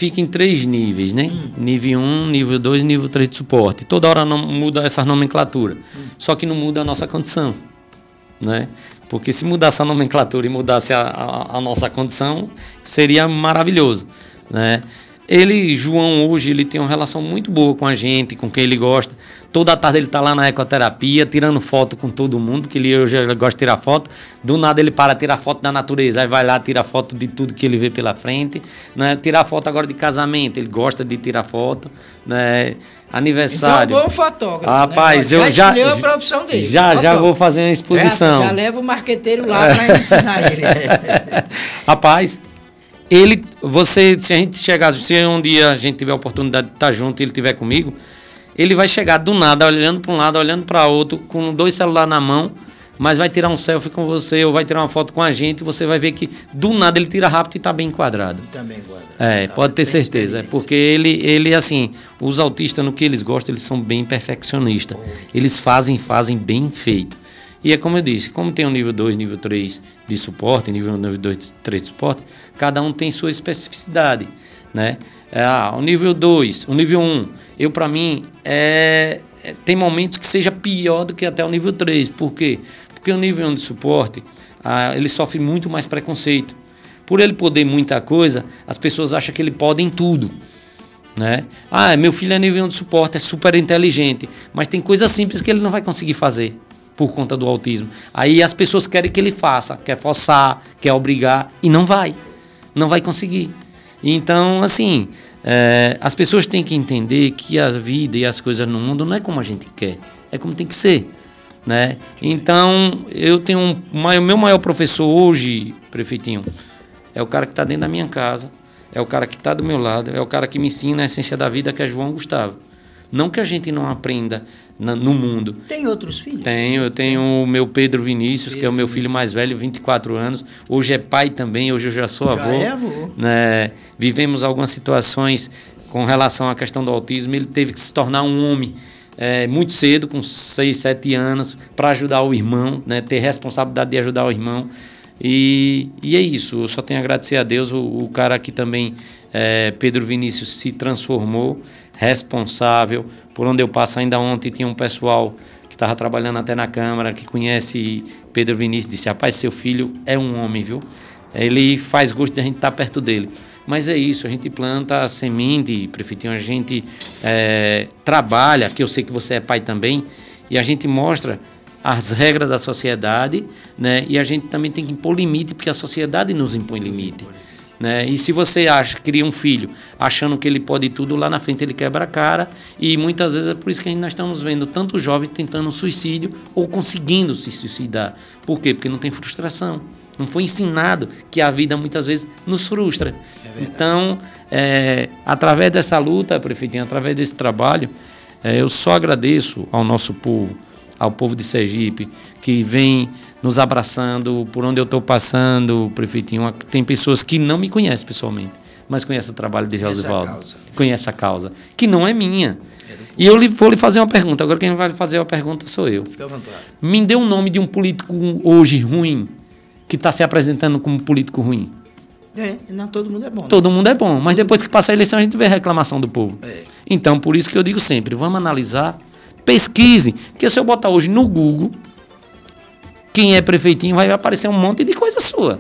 fica em 3 níveis, né? Nível 1, nível 2 e nível 3 de suporte. Toda hora não muda essa nomenclatura. Só que não muda a nossa condição, né? Porque se mudasse a nomenclatura e mudasse a nossa condição, seria maravilhoso, né? João, hoje, ele tem uma relação muito boa com a gente, com quem ele gosta. Toda tarde ele está lá na ecoterapia, tirando foto com todo mundo, porque ele hoje gosta de tirar foto. Do nada ele para tirar foto da natureza, aí vai lá, tira foto de tudo que ele vê pela frente, né? Tirar foto agora de casamento, ele gosta de tirar foto, né? Aniversário. Então é um bom fotógrafo. Rapaz, né? eu já escolheu a profissão dele. Já vou fazer uma exposição. Já leva o marqueteiro lá para ensinar ele. Rapaz, se a gente chegar, se um dia a gente tiver a oportunidade de estar junto e ele estiver comigo, ele vai chegar do nada, olhando para um lado, olhando para outro, com 2 celulares na mão, mas vai tirar um selfie com você ou vai tirar uma foto com a gente e você vai ver que do nada ele tira rápido e está bem enquadrado. Está bem enquadrado. Pode ter certeza. Porque ele, assim, os autistas, no que eles gostam, eles são bem perfeccionistas. Eles fazem bem feito. E é como eu disse, como tem o nível 2, nível 3 de suporte, nível 2, 3 de suporte, cada um tem sua especificidade, né? O nível 2, o nível 1, para mim, tem momentos que seja pior do que até o nível 3. Por quê? Porque o nível 1 de suporte, ele sofre muito mais preconceito. Por ele poder muita coisa, as pessoas acham que ele pode em tudo, né? Meu filho é nível 1 de suporte, é super inteligente, mas tem coisas simples que ele não vai conseguir fazer por conta do autismo. Aí as pessoas querem que ele faça, quer forçar, quer obrigar, e não vai conseguir. Então, assim, as pessoas têm que entender que a vida e as coisas no mundo não é como a gente quer, é como tem que ser, né? Então, eu tenho meu maior professor hoje, prefeitinho, é o cara que está dentro da minha casa, é o cara que está do meu lado, é o cara que me ensina a essência da vida, que é João Gustavo. Não que a gente não aprenda no mundo. Tem outros filhos? Eu tenho o meu Pedro Vinícius, que é o meu filho mais velho, 24 anos. Hoje é pai também, hoje eu já sou avô. Já é avô. Né? Vivemos algumas situações com relação à questão do autismo. Ele teve que se tornar um homem muito cedo, com 6, 7 anos, para ajudar o irmão, né? Ter responsabilidade de ajudar o irmão. E é isso, eu só tenho a agradecer a Deus. O cara aqui também, Pedro Vinícius, se transformou, responsável. Por onde eu passo, ainda ontem tinha um pessoal que estava trabalhando até na Câmara, que conhece Pedro Vinícius, disse: rapaz, seu filho é um homem, viu? Ele faz gosto de a gente estar perto dele. Mas é isso, a gente planta a semente, prefeitinho, a gente trabalha, que eu sei que você é pai também, e a gente mostra as regras da sociedade, né? E a gente também tem que impor limite, porque a sociedade nos impõe limite, né? E se você cria um filho achando que ele pode tudo, lá na frente ele quebra a cara, e muitas vezes é por isso que nós estamos vendo tantos jovens tentando suicídio ou conseguindo se suicidar. Por quê? Porque não tem frustração. Não foi ensinado que a vida muitas vezes nos frustra. Então, através dessa luta, prefeitinho, através desse trabalho, eu só agradeço ao nosso povo, ao povo de Sergipe, que vem nos abraçando por onde eu estou passando, prefeitinho. Tem pessoas que não me conhecem pessoalmente, mas conhecem o trabalho de Josivaldo. Conhece a causa, que não é minha. E eu vou lhe fazer uma pergunta. Agora quem vai fazer a pergunta sou eu. Fica à vontade. Me dê um nome de um político hoje ruim, que está se apresentando como político ruim. Não, todo mundo é bom. Né? Todo mundo é bom, mas depois que passa a eleição a gente vê a reclamação do povo. Então, por isso que eu digo sempre, vamos analisar, pesquise, porque se eu botar hoje no Google, quem é prefeitinho, vai aparecer um monte de coisa sua.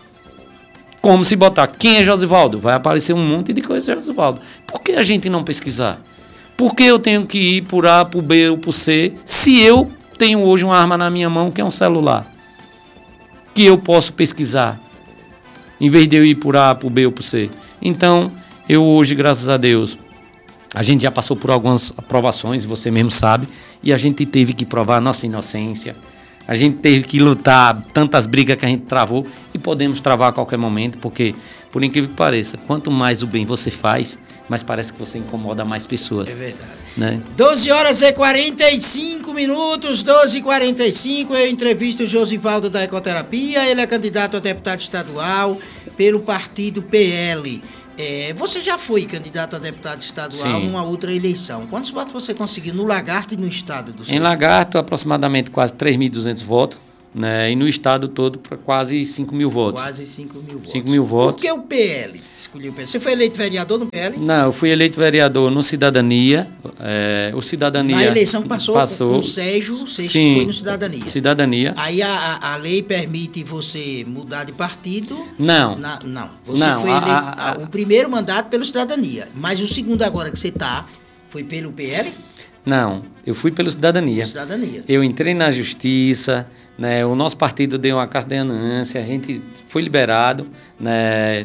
Como se botar quem é Josivaldo, vai aparecer um monte de coisa de Josivaldo. Por que a gente não pesquisar? Por que eu tenho que ir por A, por B ou por C, se eu tenho hoje uma arma na minha mão, que é um celular, que eu posso pesquisar, em vez de eu ir por A, por B ou por C? Então, eu hoje, graças a Deus, a gente já passou por algumas aprovações, você mesmo sabe, e a gente teve que provar a nossa inocência, a gente teve que lutar, tantas brigas que a gente travou, e podemos travar a qualquer momento, porque, por incrível que pareça, quanto mais o bem você faz, mais parece que você incomoda mais pessoas. É verdade. Né? 12h45, 12h45, eu entrevisto o Josivaldo da Ecoterapia, ele é candidato a deputado estadual pelo partido PL. Você já foi candidato a deputado estadual numa outra eleição. Quantos votos você conseguiu no Lagarto e no estado do Ceará? Em Lagarto, aproximadamente quase 3.200 votos. né, e no estado todo para quase 5 mil votos. Quase 5 mil votos. 5 mil votos. Por que o PL escolheu o PL? Você foi eleito vereador no PL? Não, eu fui eleito vereador no Cidadania. O Cidadania... Na eleição passou. Com o Sérgio, você foi no Cidadania. Cidadania. Aí a lei permite você mudar de partido? Não. Não. Você foi eleito o primeiro mandato pelo Cidadania, mas o segundo agora que você está, foi pelo PL? Não, eu fui pelo Cidadania. Eu entrei na justiça, né, o nosso partido deu uma cadeanância, a gente foi liberado, né,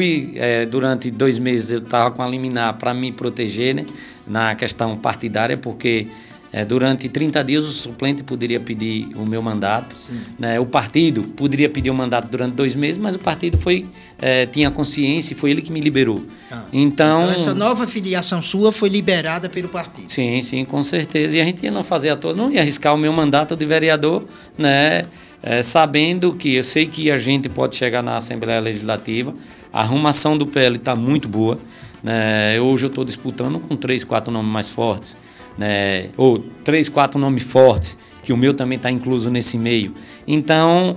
durante 2 meses eu estava com a liminar para me proteger, né, na questão partidária, porque durante 30 dias o suplente poderia pedir o meu mandato, né, o partido poderia pedir o mandato durante 2 meses, mas o partido tinha consciência e foi ele que me liberou. Então essa nova filiação sua foi liberada pelo partido? Sim, com certeza. E a gente não ia arriscar o meu mandato de vereador, né, sabendo que eu sei que a gente pode chegar na Assembleia Legislativa, a arrumação do PL está muito boa, né, hoje eu estou disputando com 3, 4 nomes mais fortes, né, ou 3, 4 nomes fortes, que o meu também está incluso nesse meio. Então,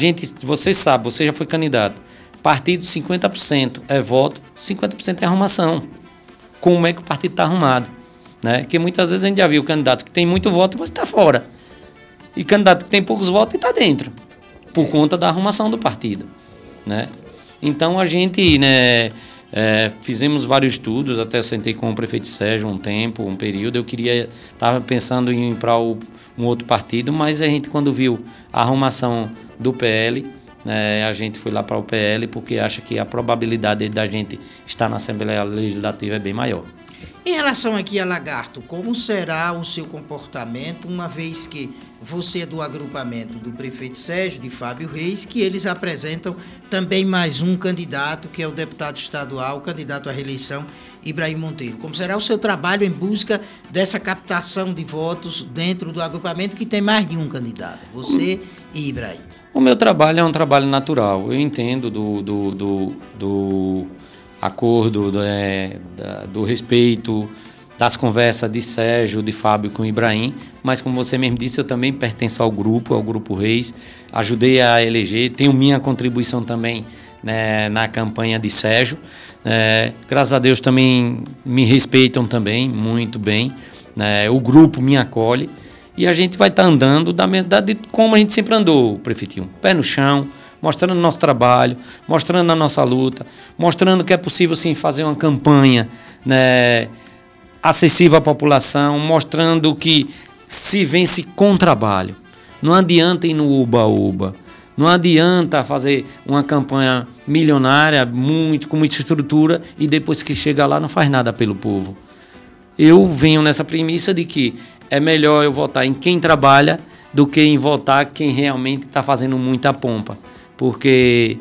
você sabe, você já foi candidato, partido 50% é voto, 50% é arrumação. Como é que o partido está arrumado? Né? Porque muitas vezes a gente já viu candidato que tem muito voto, mas está fora. E candidato que tem poucos votos e está dentro, por conta da arrumação do partido. Né? Então a gente, né, fizemos vários estudos, até sentei com o prefeito Sérgio um período, estava pensando em ir para um outro partido, mas a gente, quando viu a arrumação do PL, a gente foi lá para o PL porque acha que a probabilidade da gente estar na Assembleia Legislativa é bem maior. Em relação aqui a Lagarto, como será o seu comportamento, uma vez que você é do agrupamento do prefeito Sérgio, de Fábio Reis, que eles apresentam também mais um candidato, que é o deputado estadual, o candidato à reeleição, Ibrahim Monteiro. Como será o seu trabalho em busca dessa captação de votos dentro do agrupamento, que tem mais de um candidato, você e Ibrahim? O meu trabalho é um trabalho natural. Eu entendo do acordo, do respeito, das conversas de Sérgio, de Fábio com Ibrahim, mas como você mesmo disse, eu também pertenço ao Grupo Reis, ajudei a eleger, tenho minha contribuição também, né, na campanha de Sérgio. Graças a Deus também me respeitam também, muito bem, né, o grupo me acolhe. E a gente vai estar andando como a gente sempre andou, prefeitinho, pé no chão, mostrando o nosso trabalho, mostrando a nossa luta, mostrando que é possível sim fazer uma campanha, né, acessível à população, mostrando que se vence com trabalho. Não adianta ir no uba-uba, não adianta fazer uma campanha milionária, com muita estrutura, e depois que chega lá não faz nada pelo povo. Eu venho nessa premissa de que é melhor eu votar em quem trabalha do que em votar quem realmente está fazendo muita pompa. Porque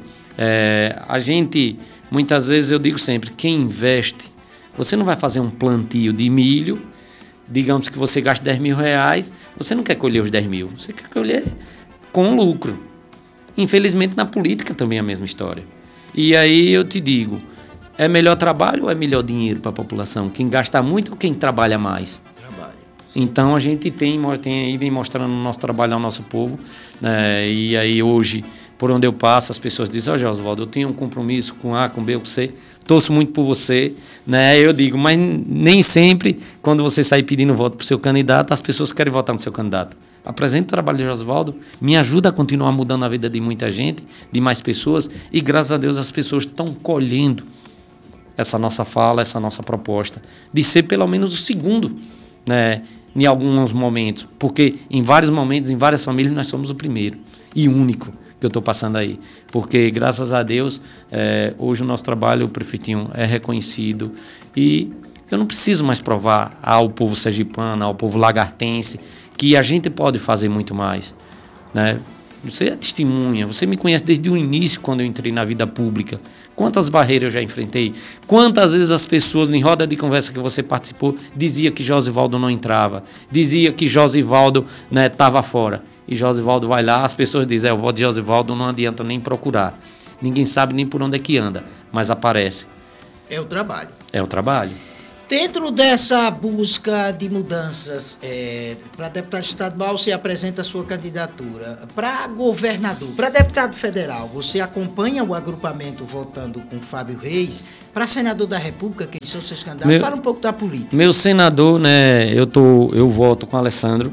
a gente, muitas vezes eu digo sempre, quem investe, você não vai fazer um plantio de milho, digamos que você gasta 10 mil reais, você não quer colher os 10 mil, você quer colher com lucro. Infelizmente na política também é a mesma história. E aí eu te digo, é melhor trabalho ou é melhor dinheiro para a população? Quem gasta muito ou quem trabalha mais? Então a gente vem mostrando o nosso trabalho ao nosso povo, né? E aí hoje, por onde eu passo, as pessoas dizem: Oswaldo, eu tenho um compromisso com A, com B, com C, torço muito por você, né? Eu digo, mas nem sempre, quando você sair pedindo voto para o seu candidato, as pessoas querem votar no seu candidato. Apresenta o trabalho de Oswaldo, me ajuda a continuar mudando a vida de muita gente, de mais pessoas, e graças a Deus as pessoas estão colhendo essa nossa fala, essa nossa proposta, de ser pelo menos o segundo, né? Em alguns momentos, porque em vários momentos, em várias famílias, nós somos o primeiro e único que eu estou passando aí, porque graças a Deus, hoje o nosso trabalho, o prefeitinho, é reconhecido e eu não preciso mais provar ao povo sergipano, ao povo lagartense, que a gente pode fazer muito mais, né? Você é testemunha, você me conhece desde o início, quando eu entrei na vida pública. Quantas barreiras eu já enfrentei, quantas vezes as pessoas, em roda de conversa que você participou, dizia que Josivaldo não entrava, dizia que Josivaldo estava fora. E Josivaldo vai lá, as pessoas dizem, o voto de Josivaldo não adianta nem procurar. Ninguém sabe nem por onde é que anda, mas aparece. É o trabalho. É o trabalho. Dentro dessa busca de mudanças, para deputado estadual, você apresenta a sua candidatura. Para governador, para deputado federal, você acompanha o agrupamento votando com Fábio Reis? Para senador da República, quem são seus candidatos? Fala um pouco da política. Meu senador, né, eu voto com Alessandro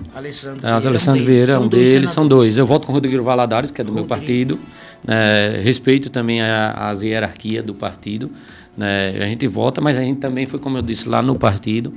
Vieira, é um deles, são dois. Eu voto com Rodrigo Valadares, que é do meu partido. Respeito também as hierarquias do partido. A gente vota, mas a gente também foi, como eu disse, lá no partido.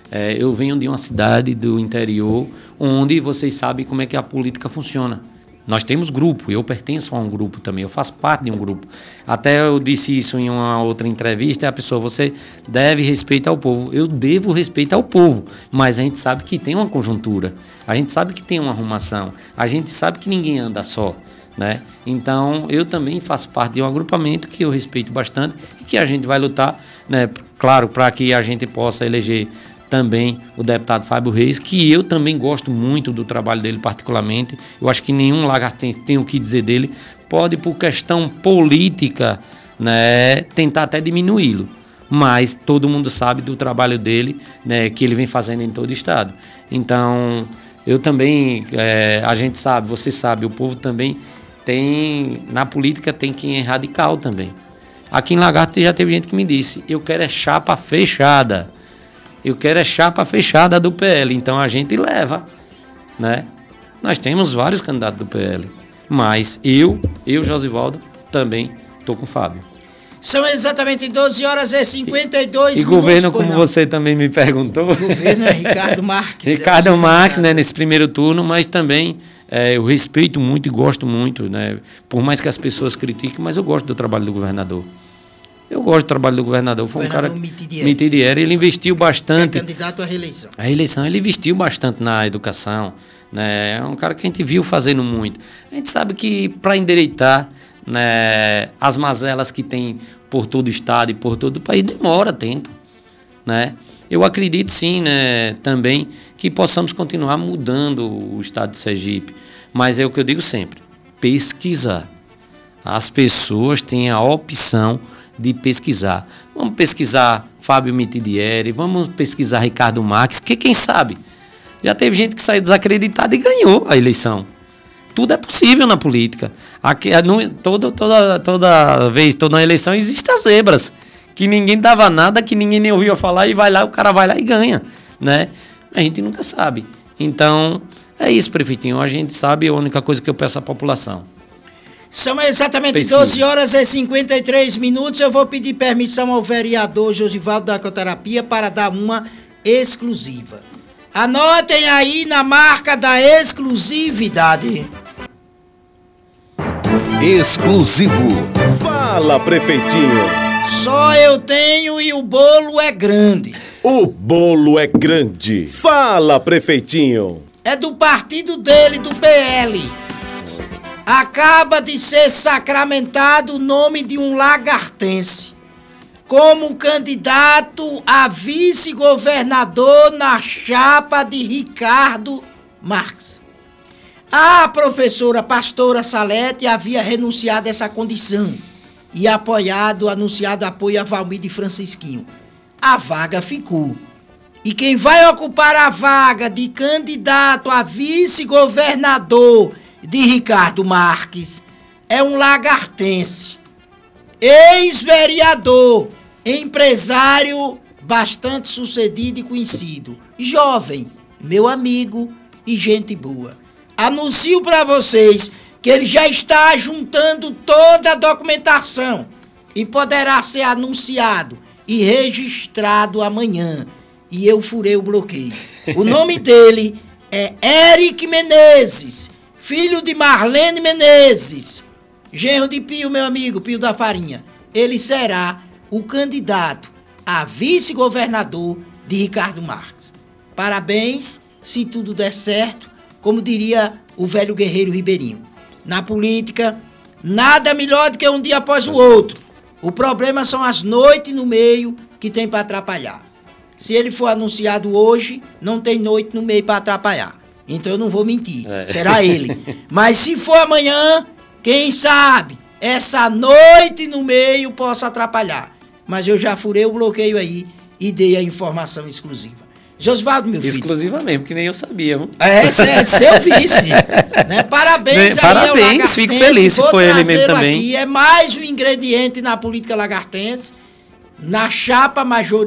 Eu venho de uma cidade do interior, onde vocês sabem como é que a política funciona. Nós temos grupo, eu pertenço a um grupo também, eu faço parte de um grupo. Até eu disse isso em uma outra entrevista, a pessoa, você deve respeito ao povo. Eu devo respeito ao povo, mas a gente sabe que tem uma conjuntura, a gente sabe que tem uma arrumação, a gente sabe que ninguém anda só. Né? Então, eu também faço parte de um agrupamento que eu respeito bastante e que a gente vai lutar, né, claro, para que a gente possa eleger também o deputado Fábio Reis, que eu também gosto muito do trabalho dele particularmente. Eu acho que nenhum lagartense tem o que dizer dele, pode por questão política, né, tentar até diminuí-lo, mas todo mundo sabe do trabalho dele, né, que ele vem fazendo em todo o estado. Então, eu também, a gente sabe, você sabe, o povo também tem, na política tem quem é radical também. Aqui em Lagarto já teve gente que me disse, eu quero é chapa fechada. Eu quero é chapa fechada do PL. Então a gente leva, né? Nós temos vários candidatos do PL. Mas eu Josivaldo, também estou com o Fábio. São exatamente 12h52 minutos. E governo, como você também me perguntou. O governo é Ricardo Marques. Ricardo Marques, né, nesse primeiro turno, mas também eu respeito muito e gosto muito, né? Por mais que as pessoas critiquem, mas eu gosto do trabalho do governador. Eu gosto do trabalho do governador. Foi um cara. Mitidieri, ele investiu bastante. É candidato à reeleição. A eleição, ele investiu bastante na educação, né? É um cara que a gente viu fazendo muito. A gente sabe que para endireitar, né, as mazelas que tem por todo o estado e por todo o país demora tempo, né? Eu acredito sim, né, também que possamos continuar mudando o estado de Sergipe, mas é o que eu digo sempre, pesquisar. As pessoas têm a opção de pesquisar. Vamos pesquisar Fábio Mitidieri, vamos pesquisar Ricardo Marques, que quem sabe? Já teve gente que saiu desacreditada e ganhou a eleição. Tudo é possível na política. Aqui, toda vez, toda eleição, existem as zebras. Que ninguém dava nada, que ninguém nem ouvia falar, e vai lá, o cara vai lá e ganha, né? A gente nunca sabe. Então, é isso, prefeitinho. A gente sabe, a única coisa que eu peço à população. São exatamente 12h53 minutos. Eu vou pedir permissão ao vereador Josivaldo da Ecoterapia para dar uma exclusiva. Anotem aí na marca da exclusividade. Exclusivo. Fala, prefeitinho. Só eu tenho e o bolo é grande. O bolo é grande. Fala, prefeitinho. É do partido dele, do PL. Acaba de ser sacramentado o nome de um lagartense como candidato a vice-governador na chapa de Ricardo Marques. A professora pastora Salete havia renunciado a essa condição e anunciado apoio a Valmir de Francisquinho. A vaga ficou. E quem vai ocupar a vaga de candidato a vice-governador de Ricardo Marques é um lagartense, ex-vereador, empresário bastante sucedido e conhecido, jovem, meu amigo e gente boa. Anuncio para vocês que ele já está juntando toda a documentação e poderá ser anunciado e registrado amanhã. E eu furei o bloqueio. O nome dele é Eric Menezes, filho de Marlene Menezes, genro de Pio, meu amigo, Pio da Farinha. Ele será o candidato a vice-governador de Ricardo Marques. Parabéns, se tudo der certo, como diria o velho guerreiro Ribeirinho. Na política, nada melhor do que um dia após o outro. O problema são as noites no meio que tem para atrapalhar. Se ele for anunciado hoje, não tem noite no meio para atrapalhar. Então eu não vou mentir, será ele. Mas se for amanhã, quem sabe, essa noite no meio possa atrapalhar. Mas eu já furei o bloqueio aí e dei a informação exclusiva. Josivaldo, meu filho. Exclusiva mesmo, que nem eu sabia. Viu? É seu vice. Né? Parabéns aí Parabéns, fico feliz se foi ele mesmo também. Aqui é mais um ingrediente na política lagartense, na chapa